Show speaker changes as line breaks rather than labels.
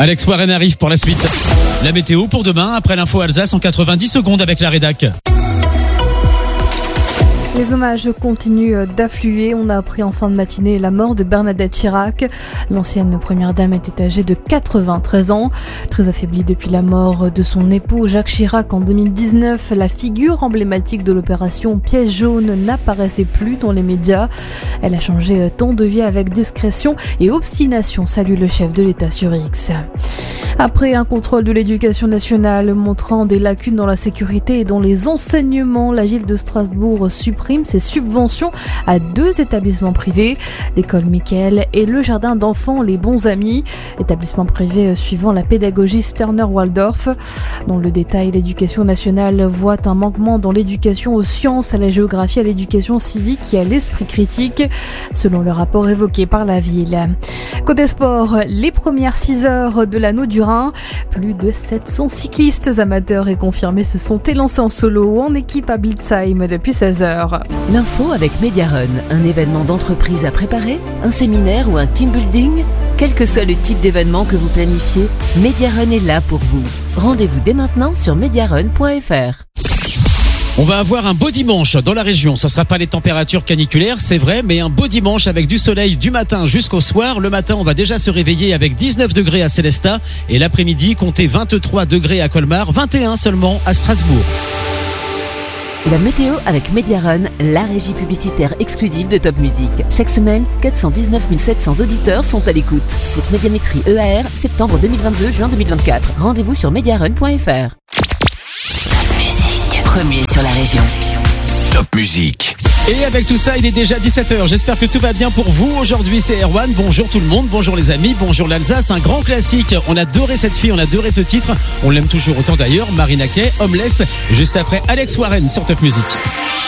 Alex Warren arrive pour la suite. La météo pour demain, après l'info Alsace en 90 secondes avec la rédac.
Les hommages continuent d'affluer. On a appris en fin de matinée la mort de Bernadette Chirac. L'ancienne première dame était âgée de 93 ans. Très affaiblie depuis la mort de son époux Jacques Chirac en 2019, la figure emblématique de l'opération Piège jaune n'apparaissait plus dans les médias. Elle a changé ton de vie avec discrétion et obstination, salue le chef de l'État sur X. Après un contrôle de l'éducation nationale montrant des lacunes dans la sécurité et dans les enseignements, la ville de Strasbourg supprime ses subventions à 2 établissements privés, l'école Michael et le jardin d'enfants Les Bons Amis, établissement privé suivant la pédagogie Sterner Waldorf. Dans le détail, l'éducation nationale voit un manquement dans l'éducation aux sciences, à la géographie, à l'éducation civique et à l'esprit critique, selon le rapport évoqué par la ville. Côté sport, les premières 6 heures de l'anneau du Rhin, plus de 700 cyclistes amateurs et confirmés se sont élancés en solo ou en équipe à Blitzheim depuis 16 heures.
L'info avec Mediarun, un événement d'entreprise à préparer, un séminaire ou un team building. Quel que soit le type d'événement que vous planifiez, Mediarun est là pour vous. Rendez-vous dès maintenant sur mediarun.fr.
On va avoir un beau dimanche dans la région. Ce ne sera pas les températures caniculaires, c'est vrai, mais un beau dimanche avec du soleil du matin jusqu'au soir. Le matin, on va déjà se réveiller avec 19 degrés à Célestat et l'après-midi, comptez 23 degrés à Colmar, 21 seulement à Strasbourg.
La météo avec Mediarun, la régie publicitaire exclusive de Top Music. Chaque semaine, 419 700 auditeurs sont à l'écoute. Sous Médiamétrie EAR, septembre 2022, juin 2024. Rendez-vous sur mediarun.fr. Premier sur la région.
Top Music.
Et avec tout ça, il est déjà 17h. J'espère que tout va bien pour vous. Aujourd'hui, c'est Erwan. Bonjour tout le monde. Bonjour les amis. Bonjour l'Alsace. Un grand classique. On adorait cette fille. On adorait ce titre. On l'aime toujours autant d'ailleurs. Marina Kaye, Homeless. Juste après, Alex Warren sur Top Music.